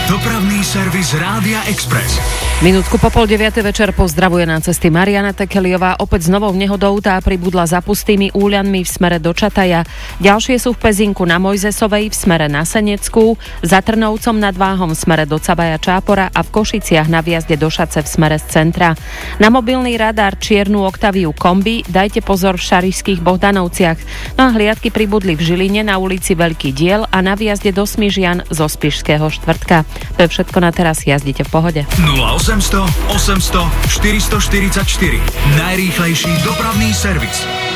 Dopravný servis Rádia Express. Minútku po 8:30 večer pozdravuje na cesty Mariana Tekeliová. Opäť s novou nehodou, tá pribudla za pustými úľanmi v smere do Čataja. Ďalšie sú v Pezinku na Mojzesovej v smere na Seneckú, za Trnovcom nad Váhom v smere do Cabaja Čápora a v Košiciach na viazde do Šace v smere z centra. Na mobilný radar čiernu Octaviu kombi dajte pozor v Šarišských Bohdanovciach. No a hliadky pribudli v Žiline na ulici Veľký diel a na viazde do Smižian zo Spišského štvrtka. To je všetko na teraz, jazdite v pohode. 0800 800 444. Najrýchlejší dopravný servis.